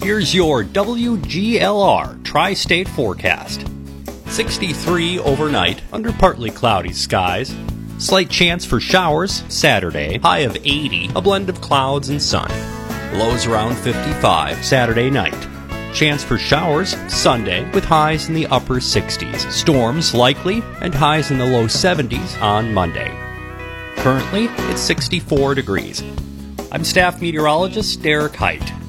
Here's your WGLR Tri-State forecast. 63 overnight under partly cloudy skies. Slight chance for showers Saturday, high of 80, a blend of clouds and sun. Lows around 55 Saturday night. Chance for showers Sunday with highs in the upper 60s. Storms likely and highs in the low 70s on Monday. Currently, it's 64 degrees. I'm staff meteorologist Derek Height.